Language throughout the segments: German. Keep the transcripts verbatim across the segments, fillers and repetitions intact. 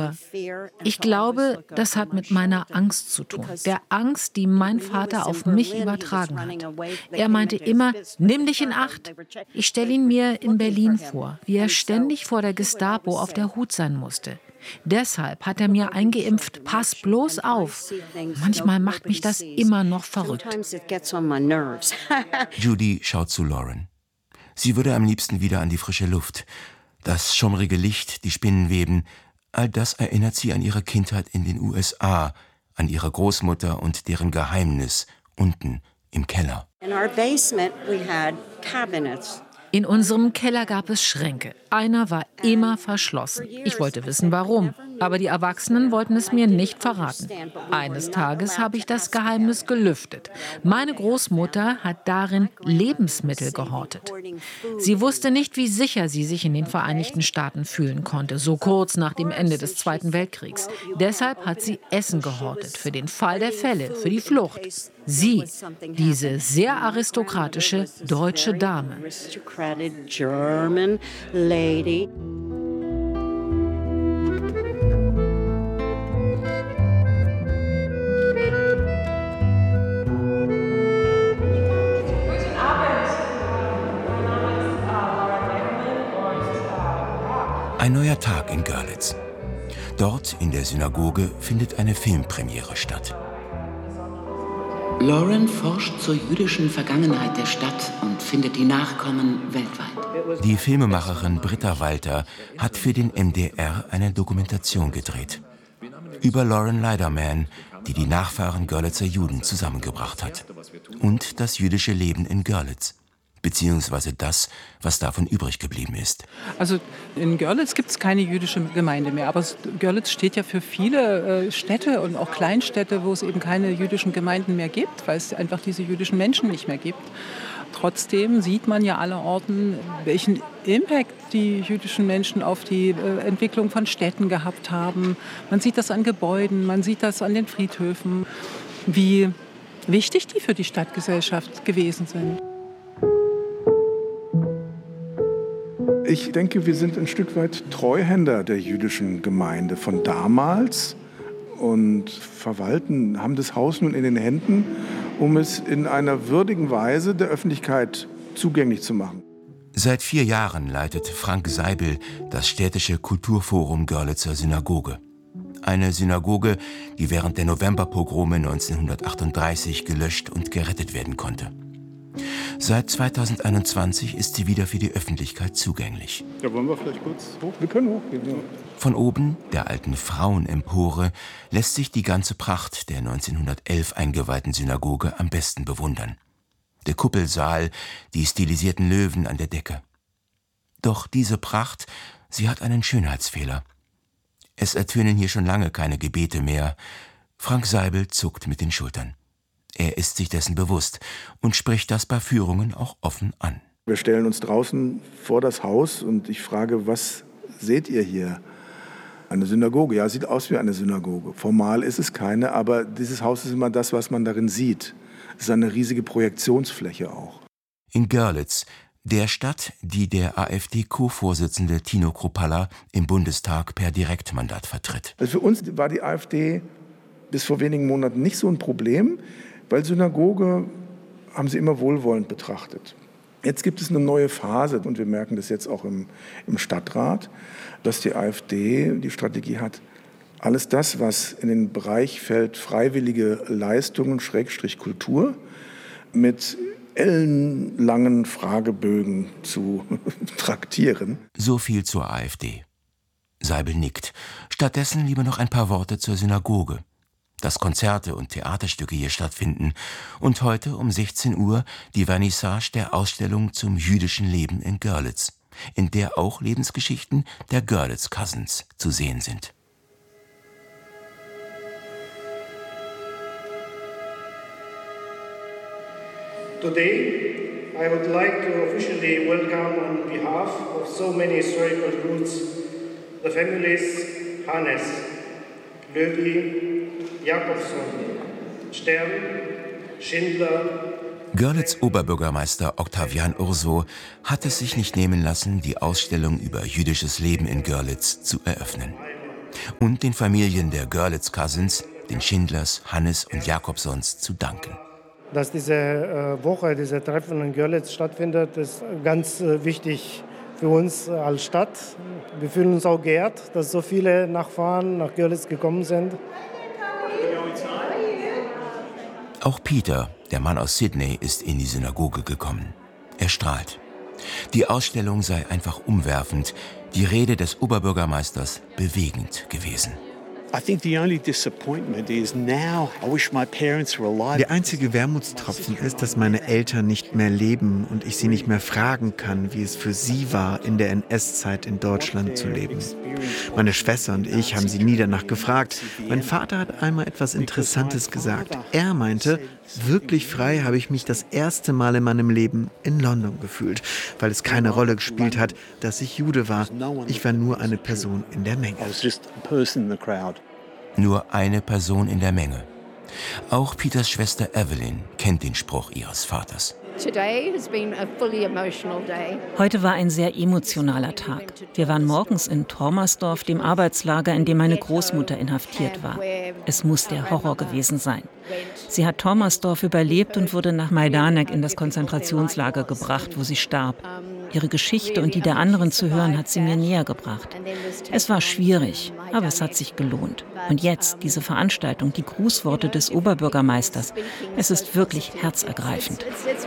nur. Ich glaube, das hat mit meiner Angst zu tun. Der Angst, die mein Vater auf mich übertragen hat. Er meinte immer, nimm dich in Acht. Ich stelle ihn mir in Berlin vor, wie er ständig vor der Gestapo auf der Hut sein musste. Deshalb hat er mir eingeimpft, pass bloß auf. Manchmal macht mich das immer noch verrückt. Judy schaut zu Lauren. Sie würde am liebsten wieder an die frische Luft. Das schummrige Licht, die Spinnenweben, all das erinnert sie an ihre Kindheit in den U S A, an ihre Großmutter und deren Geheimnis unten im Keller. In unserem Keller gab es Schränke. Einer war immer verschlossen. Ich wollte wissen, warum. Aber die Erwachsenen wollten es mir nicht verraten. Eines Tages habe ich das Geheimnis gelüftet. Meine Großmutter hat darin Lebensmittel gehortet. Sie wusste nicht, wie sicher sie sich in den Vereinigten Staaten fühlen konnte, so kurz nach dem Ende des Zweiten Weltkriegs. Deshalb hat sie Essen gehortet, für den Fall der Fälle, für die Flucht. Sie, diese sehr aristokratische deutsche Dame. Ein neuer Tag in Görlitz. Dort in der Synagoge findet eine Filmpremiere statt. Lauren forscht zur jüdischen Vergangenheit der Stadt und findet die Nachkommen weltweit. Die Filmemacherin Britta Walter hat für den M D R eine Dokumentation gedreht. Über Lauren Leiderman, die die Nachfahren Görlitzer Juden zusammengebracht hat. Und das jüdische Leben in Görlitz. Beziehungsweise das, was davon übrig geblieben ist. Also in Görlitz gibt es keine jüdische Gemeinde mehr. Aber Görlitz steht ja für viele äh, Städte und auch Kleinstädte, wo es eben keine jüdischen Gemeinden mehr gibt, weil es einfach diese jüdischen Menschen nicht mehr gibt. Trotzdem sieht man ja allerorten, welchen Impact die jüdischen Menschen auf die äh, Entwicklung von Städten gehabt haben. Man sieht das an Gebäuden, man sieht das an den Friedhöfen, wie wichtig die für die Stadtgesellschaft gewesen sind. Ich denke, wir sind ein Stück weit Treuhänder der jüdischen Gemeinde von damals und verwalten, haben das Haus nun in den Händen, um es in einer würdigen Weise der Öffentlichkeit zugänglich zu machen. Seit vier Jahren leitet Frank Seibel das städtische Kulturforum Görlitzer Synagoge. Eine Synagoge, die während der Novemberpogrome neunzehnhundertachtunddreißig gelöscht und gerettet werden konnte. Seit zweitausendeinundzwanzig ist sie wieder für die Öffentlichkeit zugänglich. Ja, wollen wir vielleicht kurz hoch? Wir können hochgehen, ja. Von oben, der alten Frauenempore, lässt sich die ganze Pracht der neunzehnhundertelf eingeweihten Synagoge am besten bewundern. Der Kuppelsaal, die stilisierten Löwen an der Decke. Doch diese Pracht, sie hat einen Schönheitsfehler. Es ertönen hier schon lange keine Gebete mehr. Frank Seibel zuckt mit den Schultern. Er ist sich dessen bewusst und spricht das bei Führungen auch offen an. Wir stellen uns draußen vor das Haus und ich frage, was seht ihr hier? Eine Synagoge, ja, sieht aus wie eine Synagoge. Formal ist es keine, aber dieses Haus ist immer das, was man darin sieht. Es ist eine riesige Projektionsfläche auch. In Görlitz, der Stadt, die der AfD-Co-Vorsitzende Tino Kruppalla im Bundestag per Direktmandat vertritt. Also für uns war die AfD bis vor wenigen Monaten nicht so ein Problem, weil Synagoge haben sie immer wohlwollend betrachtet. Jetzt gibt es eine neue Phase und wir merken das jetzt auch im, im Stadtrat, dass die AfD die Strategie hat, alles das, was in den Bereich fällt, freiwillige Leistungen, Schrägstrich Kultur, mit ellenlangen Fragebögen zu traktieren. So viel zur AfD. Seibel nickt. Stattdessen lieber noch ein paar Worte zur Synagoge. Dass Konzerte und Theaterstücke hier stattfinden und heute um sechzehn Uhr die Vernissage der Ausstellung zum jüdischen Leben in Görlitz, in der auch Lebensgeschichten der Görlitz Cousins zu sehen sind. Today, I would like to officially welcome on behalf of so many historical roots the families Hannes, Löwy, Jakobson, Stern, Schindler. Görlitz Oberbürgermeister Octavian Urso hat es sich nicht nehmen lassen, die Ausstellung über jüdisches Leben in Görlitz zu eröffnen. und den Familien der Görlitz Cousins, den Schindlers, Hannes und Jakobsons, zu danken. Dass diese Woche, diese Treffen in Görlitz stattfindet, ist ganz wichtig für uns als Stadt. Wir fühlen uns auch geehrt, dass so viele Nachfahren nach Görlitz gekommen sind. Auch Peter, der Mann aus Sydney, ist in die Synagoge gekommen. Er strahlt. Die Ausstellung sei einfach umwerfend, die Rede des Oberbürgermeisters bewegend gewesen. Der einzige Wermutstropfen ist, dass meine Eltern nicht mehr leben und ich sie nicht mehr fragen kann, wie es für sie war, in der N S-Zeit in Deutschland zu leben. Meine Schwester und ich haben sie nie danach gefragt. Mein Vater hat einmal etwas Interessantes gesagt. Er meinte, wirklich frei habe ich mich das erste Mal in meinem Leben in London gefühlt, weil es keine Rolle gespielt hat, dass ich Jude war. Ich war nur eine Person in der Menge. Nur eine Person in der Menge. Auch Peters Schwester Evelyn kennt den Spruch ihres Vaters. Heute war ein sehr emotionaler Tag. Wir waren morgens in Tormersdorf, dem Arbeitslager, in dem meine Großmutter inhaftiert war. Es muss der Horror gewesen sein. Sie hat Tormersdorf überlebt und wurde nach Majdanek in das Konzentrationslager gebracht, wo sie starb. Ihre Geschichte und die der anderen zu hören, hat sie mir näher gebracht. Es war schwierig, aber es hat sich gelohnt. Und jetzt diese Veranstaltung, die Grußworte des Oberbürgermeisters. Es ist wirklich herzergreifend.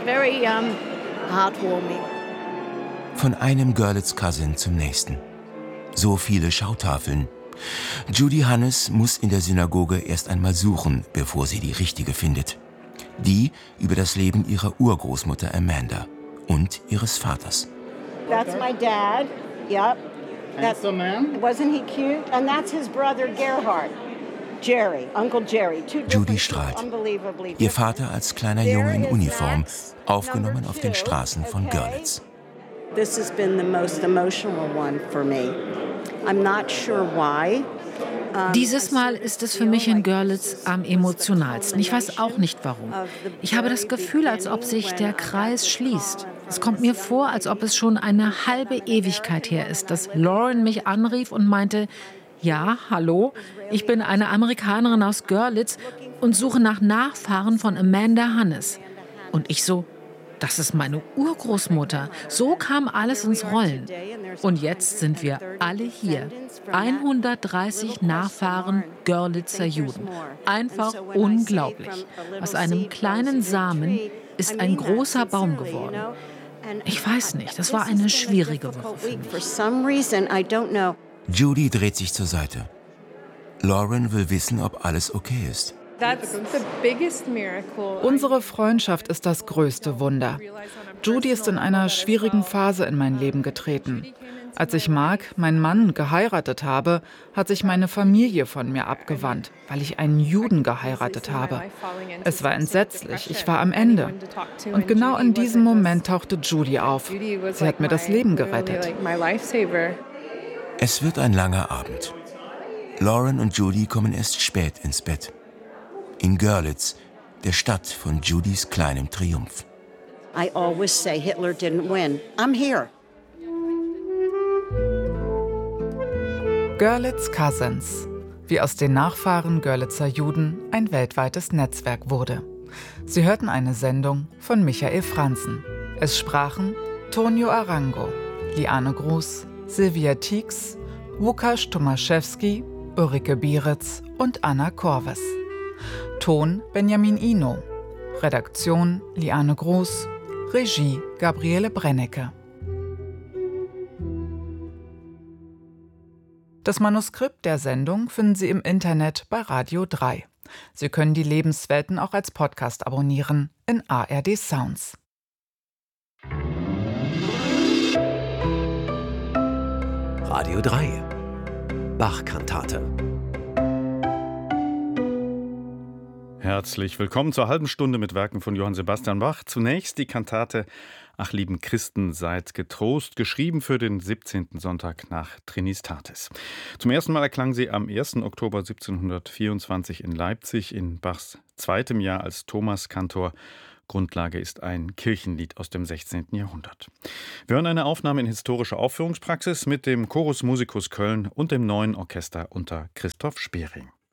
Von einem Görlitz Cousin zum nächsten. So viele Schautafeln. Judy Hannes muss in der Synagoge erst einmal suchen, bevor sie die richtige findet. Die über das Leben ihrer Urgroßmutter Amanda und ihres Vaters. That's my dad. Yep. That's the man. Wasn't he cute? And that's his brother Gerhard. Jerry, Uncle Jerry. Judy strahlt. Ihr Vater als kleiner Junge in Uniform, aufgenommen auf den Straßen von Görlitz. This has been the most emotional one for me. I'm not sure why. Dieses Mal ist es für mich in Görlitz am emotionalsten. Ich weiß auch nicht warum. Ich habe das Gefühl, als ob sich der Kreis schließt. Es kommt mir vor, als ob es schon eine halbe Ewigkeit her ist, dass Lauren mich anrief und meinte, ja, hallo, ich bin eine Amerikanerin aus Görlitz und suche nach Nachfahren von Amanda Hannes. Und ich so, das ist meine Urgroßmutter. So kam alles ins Rollen. Und jetzt sind wir alle hier. hundertdreißig Nachfahren Görlitzer Juden. Einfach unglaublich. Aus einem kleinen Samen ist ein großer Baum geworden. Ich weiß nicht, das war eine schwierige Woche für mich. Judy dreht sich zur Seite. Lauren will wissen, ob alles okay ist. Unsere Freundschaft ist das größte Wunder. Judy ist in einer schwierigen Phase in mein Leben getreten. Als ich Mark, meinen Mann, geheiratet habe, hat sich meine Familie von mir abgewandt, weil ich einen Juden geheiratet habe. Es war entsetzlich, ich war am Ende. Und genau in diesem Moment tauchte Judy auf. Sie hat mir das Leben gerettet. Es wird ein langer Abend. Lauren und Judy kommen erst spät ins Bett. In Görlitz, der Stadt von Judys kleinem Triumph. I always say Hitler didn't win. I'm here. Görlitz Cousins, wie aus den Nachfahren Görlitzer Juden ein weltweites Netzwerk wurde. Sie hörten eine Sendung von Michael Franzen. Es sprachen Tonio Arango, Liane Groß, Silvia Tieks, Łukasz Tomaszewski, Ulrike Bieritz und Anna Korves. Ton Benjamin Ino. Redaktion Liane Groß. Regie Gabriele Brennecke. Das Manuskript der Sendung finden Sie im Internet bei Radio drei. Sie können die Lebenswelten auch als Podcast abonnieren in A R D Sounds. Radio drei. Bach-Kantate. Herzlich willkommen zur halben Stunde mit Werken von Johann Sebastian Bach. Zunächst die Kantate Ach lieben Christen, seid getrost, geschrieben für den siebzehnten Sonntag nach Trinitatis. Zum ersten Mal erklang sie am ersten Oktober siebzehnhundertvierundzwanzig in Leipzig in Bachs zweitem Jahr als Thomaskantor Grundlage ist ein Kirchenlied aus dem sechzehnten Jahrhundert. Wir hören eine Aufnahme in historischer Aufführungspraxis mit dem Chorus Musicus Köln und dem Neuen Orchester unter Christoph Spering.